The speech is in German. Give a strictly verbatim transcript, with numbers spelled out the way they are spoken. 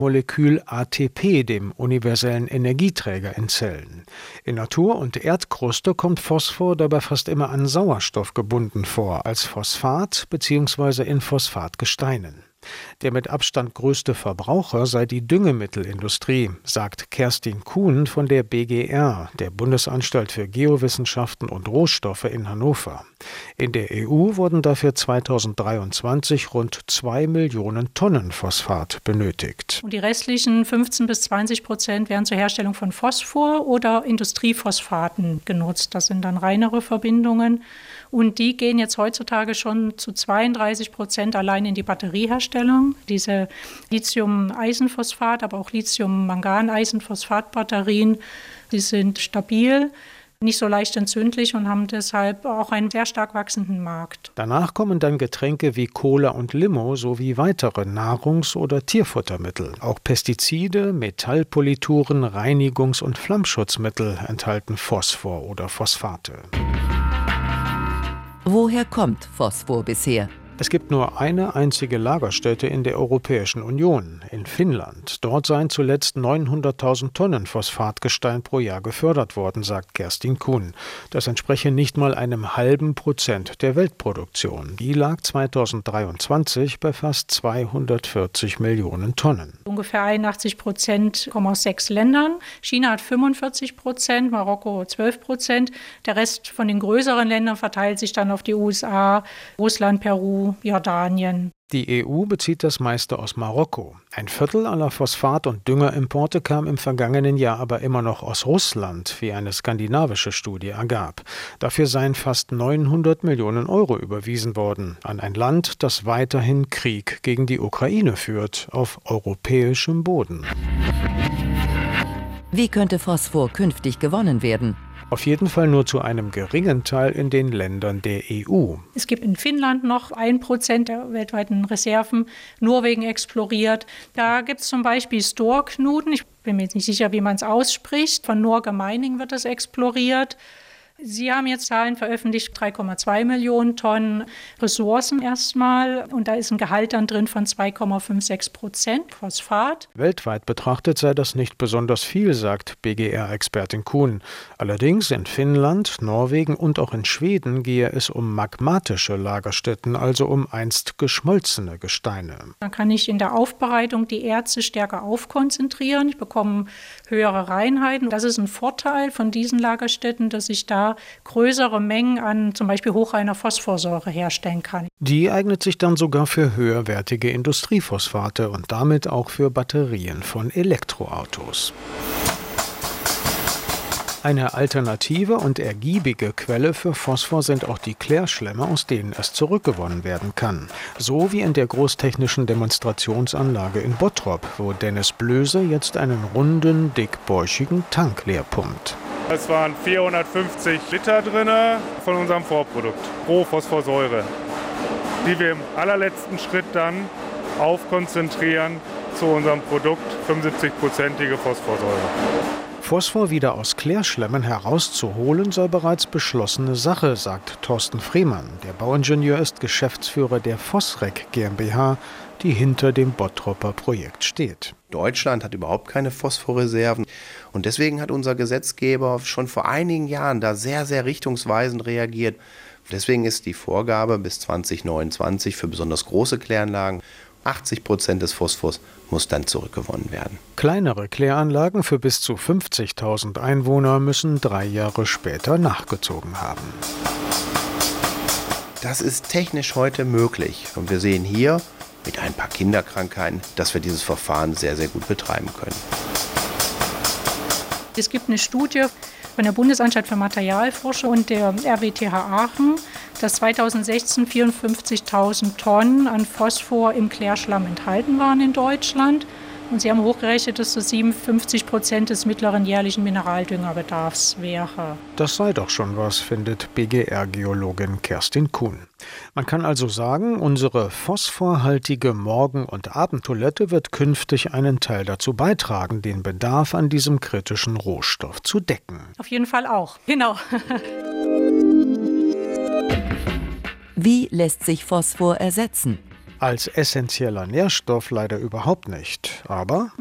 Molekül A T P, dem universellen Energieträger in Zellen. In Natur und Erdkruste kommt Phosphor dabei fast immer an Sauerstoff gebunden vor, als Phosphat bzw. in Phosphatgesteinen. Der mit Abstand größte Verbraucher sei die Düngemittelindustrie, sagt Kerstin Kuhn von der B G R, der Bundesanstalt für Geowissenschaften und Rohstoffe in Hannover. In der E U wurden dafür zweitausenddreiundzwanzig rund zwei Millionen Tonnen Phosphat benötigt. Und die restlichen fünfzehn bis zwanzig Prozent werden zur Herstellung von Phosphor oder Industriephosphaten genutzt. Das sind dann reinere Verbindungen. Und die gehen jetzt heutzutage schon zu zweiunddreißig Prozent allein in die Batterieherstellung. Diese Lithium-Eisenphosphat, aber auch Lithium-Mangan-Eisenphosphat-Batterien, die sind stabil, nicht so leicht entzündlich und haben deshalb auch einen sehr stark wachsenden Markt. Danach kommen dann Getränke wie Cola und Limo sowie weitere Nahrungs- oder Tierfuttermittel. Auch Pestizide, Metallpolituren, Reinigungs- und Flammschutzmittel enthalten Phosphor oder Phosphate. Woher kommt Phosphor bisher? Es gibt nur eine einzige Lagerstätte in der Europäischen Union, in Finnland. Dort seien zuletzt neunhunderttausend Tonnen Phosphatgestein pro Jahr gefördert worden, sagt Kerstin Kuhn. Das entspreche nicht mal einem halben Prozent der Weltproduktion. Die lag zweitausenddreiundzwanzig bei fast zweihundertvierzig Millionen Tonnen. Ungefähr einundachtzig Prozent kommen aus sechs Ländern. China hat fünfundvierzig Prozent, Marokko zwölf Prozent. Der Rest von den größeren Ländern verteilt sich dann auf die U S A, Russland, Peru, Jordanien. Die E U bezieht das meiste aus Marokko. Ein Viertel aller Phosphat- und Düngerimporte kam im vergangenen Jahr aber immer noch aus Russland, wie eine skandinavische Studie ergab. Dafür seien fast neunhundert Millionen Euro überwiesen worden an ein Land, das weiterhin Krieg gegen die Ukraine führt, auf europäischem Boden. Wie könnte Phosphor künftig gewonnen werden? Auf jeden Fall nur zu einem geringen Teil in den Ländern der E U. Es gibt in Finnland noch ein Prozent der weltweiten Reserven. Norwegen exploriert. Da gibt es zum Beispiel Storknuten. Ich bin mir jetzt nicht sicher, wie man es ausspricht. Von Norge Mining wird das exploriert. Sie haben jetzt Zahlen veröffentlicht, drei Komma zwei Millionen Tonnen Ressourcen erstmal. Und da ist ein Gehalt dann drin von zwei Komma sechsundfünfzig Prozent Phosphat. Weltweit betrachtet sei das nicht besonders viel, sagt B G R-Expertin Kuhn. Allerdings in Finnland, Norwegen und auch in Schweden gehe es um magmatische Lagerstätten, also um einst geschmolzene Gesteine. Da kann ich in der Aufbereitung die Erze stärker aufkonzentrieren. Ich bekomme höhere Reinheiten. Das ist ein Vorteil von diesen Lagerstätten, dass ich da größere Mengen an zum Beispiel hochreiner Phosphorsäure herstellen kann. Die eignet sich dann sogar für höherwertige Industriephosphate und damit auch für Batterien von Elektroautos. Eine alternative und ergiebige Quelle für Phosphor sind auch die Klärschlämme, aus denen es zurückgewonnen werden kann. So wie in der großtechnischen Demonstrationsanlage in Bottrop, wo Dennis Blöse jetzt einen runden, dickbäuchigen Tank leer pumpt. Es waren vierhundertfünfzig Liter drin von unserem Vorprodukt pro Phosphorsäure, die wir im allerletzten Schritt dann aufkonzentrieren zu unserem Produkt, fünfundsiebzig-prozentige Phosphorsäure. Phosphor wieder aus Klärschlämmen herauszuholen, sei bereits beschlossene Sache, sagt Thorsten Frehmann. Der Bauingenieur ist Geschäftsführer der Phosrec GmbH, die hinter dem Bottropper Projekt steht. Deutschland hat überhaupt keine Phosphorreserven und deswegen hat unser Gesetzgeber schon vor einigen Jahren da sehr, sehr richtungsweisend reagiert. Deswegen ist die Vorgabe bis zwanzig neunundzwanzig für besonders große Kläranlagen, achtzig Prozent des Phosphors muss dann zurückgewonnen werden. Kleinere Kläranlagen für bis zu fünfzigtausend Einwohner müssen drei Jahre später nachgezogen haben. Das ist technisch heute möglich und wir sehen hier mit ein paar Kinderkrankheiten, dass wir dieses Verfahren sehr, sehr gut betreiben können. Es gibt eine Studie von der Bundesanstalt für Materialforschung und der R W T H Aachen, dass zweitausendsechzehn vierundfünfzigtausend Tonnen an Phosphor im Klärschlamm enthalten waren in Deutschland. Und sie haben hochgerechnet, dass das siebenundfünfzig Prozent des mittleren jährlichen Mineraldüngerbedarfs wäre. Das sei doch schon was, findet B G R-Geologin Kerstin Kuhn. Man kann also sagen, unsere phosphorhaltige Morgen- und Abendtoilette wird künftig einen Teil dazu beitragen, den Bedarf an diesem kritischen Rohstoff zu decken. Auf jeden Fall auch, genau. Wie lässt sich Phosphor ersetzen? Als essentieller Nährstoff leider überhaupt nicht. Aber